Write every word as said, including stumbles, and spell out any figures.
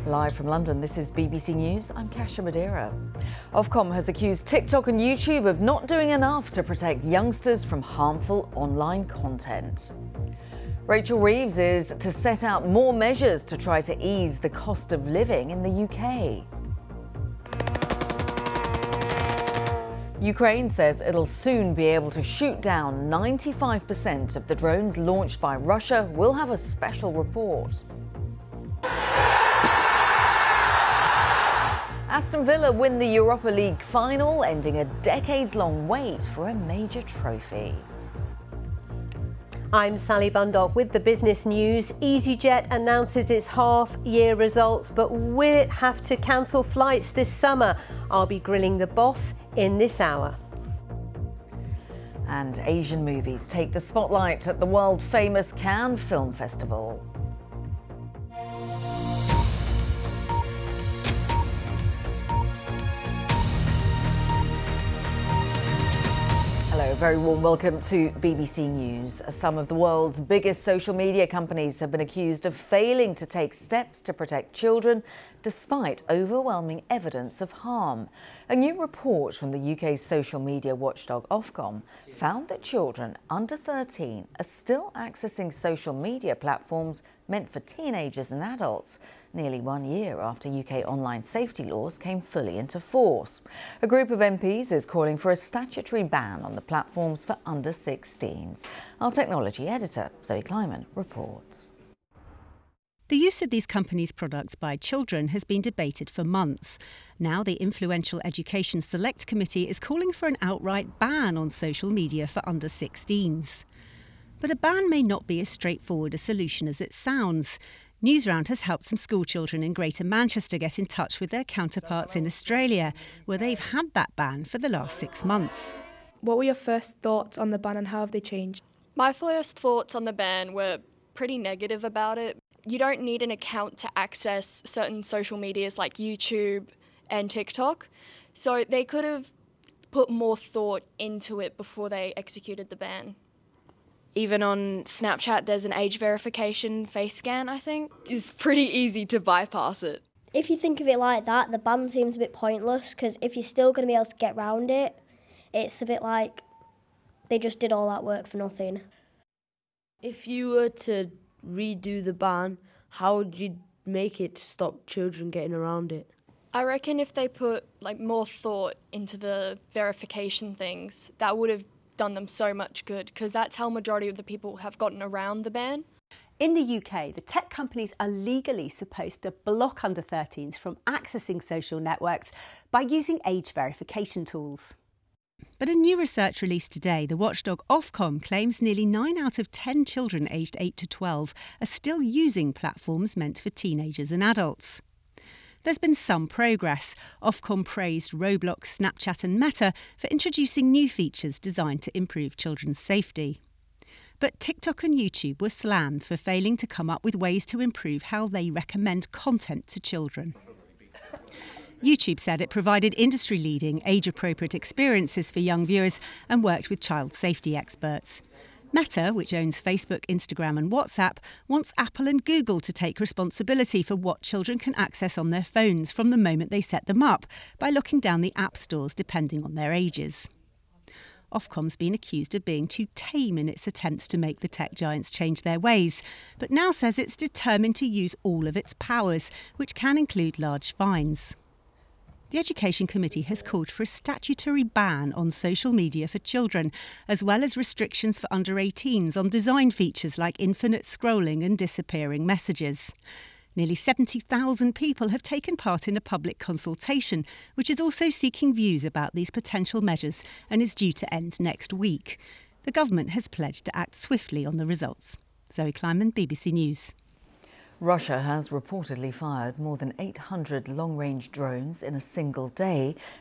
Live from London, this is B B C News. I'm Kasia Madeira. Ofcom has accused TikTok and YouTube of not doing enough to protect youngsters from harmful online content. Rachel Reeves is to set out more measures to try to ease the cost of living in the U K. Ukraine says it'll soon be able to shoot down ninety-five percent of the drones launched by Russia. We'll have a special report. Aston Villa win the Europa League final, ending a decades-long wait for a major trophy. I'm Sally Bundock with the business news. EasyJet announces its half-year results, but will it have to cancel flights this summer? I'll be grilling the boss in this hour. And Asian movies take the spotlight at the world-famous Cannes Film Festival. Hello, a very warm welcome to B B C News. Some of the world's biggest social media companies have been accused of failing to take steps to protect children despite overwhelming evidence of harm. A new report from the U K's social media watchdog Ofcom found that children under thirteen are still accessing social media platforms meant for teenagers and adults, nearly one year after U K online safety laws came fully into force. A group of M Ps is calling for a statutory ban on the platforms for under sixteens. Our technology editor, Zoe Kleiman, reports. The use of these companies' products by children has been debated for months. Now the influential Education Select Committee is calling for an outright ban on social media for under sixteens. But a ban may not be as straightforward a solution as it sounds. Newsround has helped some schoolchildren in Greater Manchester get in touch with their counterparts in Australia, where they've had that ban for the last six months. What were your first thoughts on the ban and how have they changed? My first thoughts on the ban were pretty negative about it. You don't need an account to access certain social medias like YouTube and TikTok, so they could have put more thought into it before they executed the ban. Even on Snapchat, there's an age verification face scan, I think. It's pretty easy to bypass it. If you think of it like that, the ban seems a bit pointless, because if you're still going to be able to get around it, it's a bit like they just did all that work for nothing. If you were to redo the ban, how would you make it to stop children getting around it? I reckon if they put like more thought into the verification things, that would have done them so much good, because that's how majority of the people have gotten around the ban. In the U K, the tech companies are legally supposed to block under thirteens from accessing social networks by using age verification tools. But in new research released today, the watchdog Ofcom claims nearly nine out of ten children aged eight to twelve are still using platforms meant for teenagers and adults. There's been some progress. Ofcom praised Roblox, Snapchat and Meta for introducing new features designed to improve children's safety. But TikTok and YouTube were slammed for failing to come up with ways to improve how they recommend content to children. YouTube said it provided industry-leading, age-appropriate experiences for young viewers and worked with child safety experts. Meta, which owns Facebook, Instagram and WhatsApp, wants Apple and Google to take responsibility for what children can access on their phones from the moment they set them up by locking down the app stores depending on their ages. Ofcom's been accused of being too tame in its attempts to make the tech giants change their ways, but now says it's determined to use all of its powers, which can include large fines. The Education Committee has called for a statutory ban on social media for children, as well as restrictions for under eighteens on design features like infinite scrolling and disappearing messages. Nearly seventy thousand people have taken part in a public consultation, which is also seeking views about these potential measures and is due to end next week. The government has pledged to act swiftly on the results. Zoe Kleiman, B B C News. Russia has reportedly fired more than eight hundred long-range drones in a single day,